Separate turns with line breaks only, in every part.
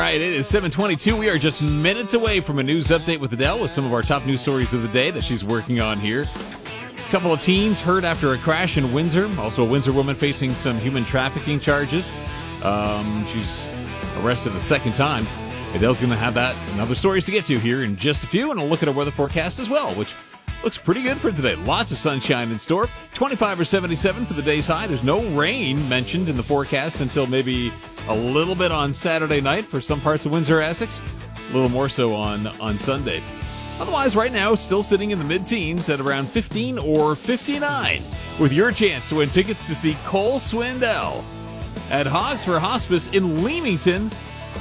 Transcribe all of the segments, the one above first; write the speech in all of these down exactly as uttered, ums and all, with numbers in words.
right, it is seven twenty-two. We are just minutes away from a news update with Adele with some of our top news stories of the day that she's working on here. A couple of teens hurt after a crash in Windsor. Also, a Windsor woman facing some human trafficking charges. Um, she's arrested a second time. Adele's going to have that and other stories to get to here in just a few, and a look at our weather forecast as well, which looks pretty good for today. Lots of sunshine in store. twenty-five or seventy-seven for the day's high. There's no rain mentioned in the forecast until maybe a little bit on Saturday night for some parts of Windsor, Essex. A little more so on, on Sunday. Otherwise, right now, still sitting in the mid-teens at around fifteen or fifty-nine, with your chance to win tickets to see Cole Swindell at Hogs for Hospice in Leamington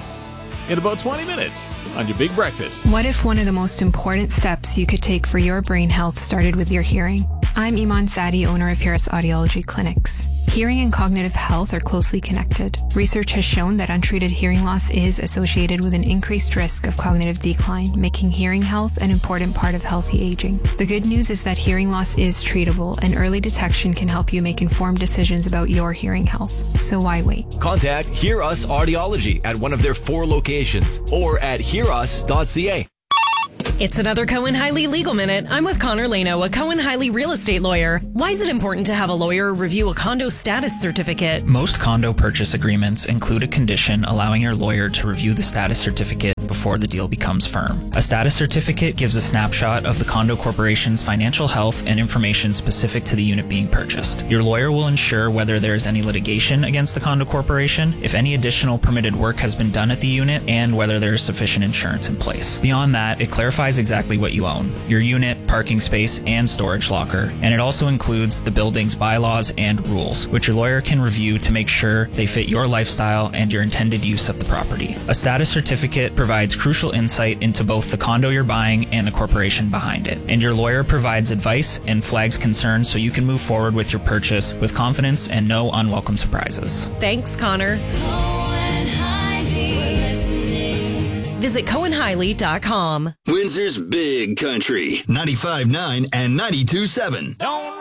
in about twenty minutes on your Big Breakfast.
What if one of the most important steps you could take for your brain health started with your hearing? I'm Iman Sadi, owner of Harris Audiology Clinics. Hearing and cognitive health are closely connected. Research has shown that untreated hearing loss is associated with an increased risk of cognitive decline, making hearing health an important part of healthy aging. The good news is that hearing loss is treatable, and early detection can help you make informed decisions about your hearing health. So why wait?
Contact Hear Us Audiology at one of their four locations or at hear us dot c a.
It's another Cohen Hiley Legal Minute. I'm with Connor Lano, a Cohen Hiley real estate lawyer. Why is it important to have a lawyer review a condo status certificate?
Most condo purchase agreements include a condition allowing your lawyer to review the status certificate before the deal becomes firm. A status certificate gives a snapshot of the condo corporation's financial health and information specific to the unit being purchased. Your lawyer will ensure whether there is any litigation against the condo corporation, if any additional permitted work has been done at the unit, and whether there is sufficient insurance in place. Beyond that, it clarifies exactly what you own: your unit, parking space, and storage locker. And it also includes the building's bylaws and rules, which your lawyer can review to make sure they fit your lifestyle and your intended use of the property. A status certificate provides crucial insight into both the condo you're buying and the corporation behind it. And your lawyer provides advice and flags concerns so you can move forward with your purchase with confidence and no unwelcome surprises.
Thanks, Connor. Visit cohen hiley dot com.
Windsor's Big Country, ninety-five point nine and ninety-two point seven.